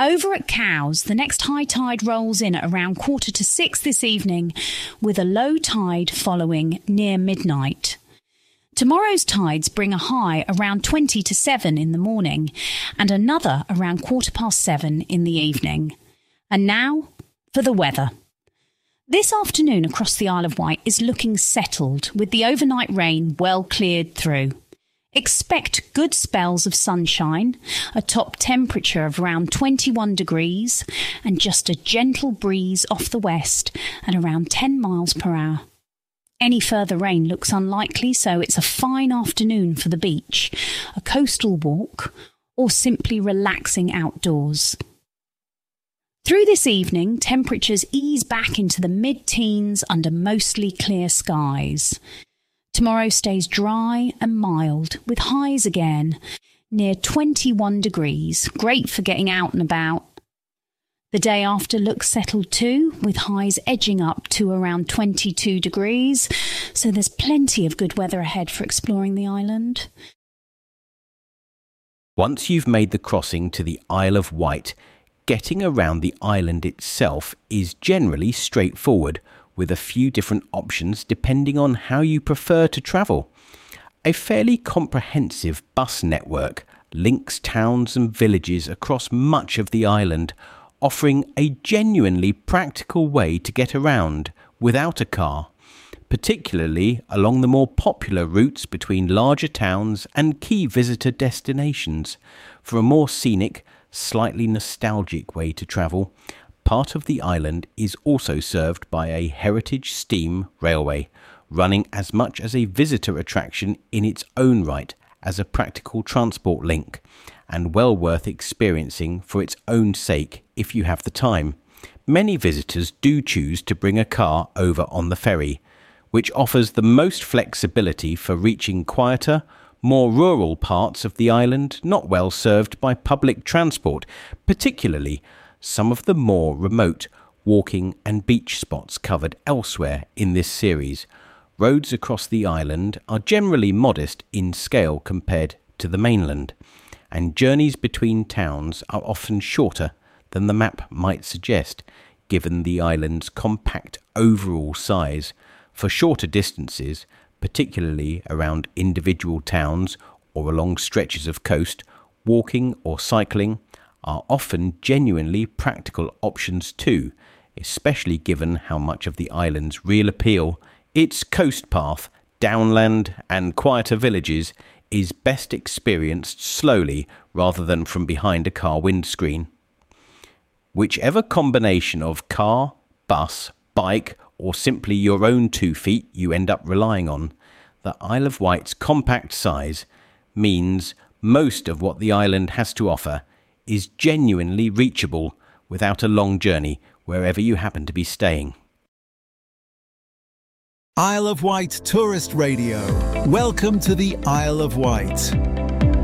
Over at Cowes, the next high tide rolls in at around 5:45 this evening, with a low tide following near midnight. Tomorrow's tides bring a high around 20 to 7 in the morning and another around 7:15 in the evening. And now for the weather. This afternoon across the Isle of Wight is looking settled, with the overnight rain well cleared through. Expect good spells of sunshine, a top temperature of around 21 degrees, and just a gentle breeze off the west at around 10 miles per hour. Any further rain looks unlikely, so it's a fine afternoon for the beach, a coastal walk, or simply relaxing outdoors. Through this evening, temperatures ease back into the mid-teens under mostly clear skies. Tomorrow stays dry and mild, with highs again near 21 degrees, great for getting out and about. The day after looks settled too, with highs edging up to around 22 degrees, so there's plenty of good weather ahead for exploring the island. Once you've made the crossing to the Isle of Wight, getting around the island itself is generally straightforward, with a few different options depending on how you prefer to travel. A fairly comprehensive bus network links towns and villages across much of the island, offering a genuinely practical way to get around without a car, particularly along the more popular routes between larger towns and key visitor destinations. For a more scenic, slightly nostalgic way to travel, part of the island is also served by a heritage steam railway, running as much as a visitor attraction in its own right as a practical transport link, and well worth experiencing for its own sake if you have the time. Many visitors do choose to bring a car over on the ferry, which offers the most flexibility for reaching quieter, more rural parts of the island not well served by public transport, particularly some of the more remote walking and beach spots covered elsewhere in this series. Roads across the island are generally modest in scale compared to the mainland, and journeys between towns are often shorter than the map might suggest, given the island's compact overall size. For shorter distances, particularly around individual towns or along stretches of coast, walking or cycling are often genuinely practical options too, especially given how much of the island's real appeal, its coast path, downland and quieter villages, is best experienced slowly rather than from behind a car windscreen. Whichever combination of car, bus, bike or simply your own 2 feet you end up relying on, the Isle of Wight's compact size means most of what the island has to offer is genuinely reachable without a long journey wherever you happen to be staying. Isle of Wight Tourist Radio. Welcome to the Isle of Wight.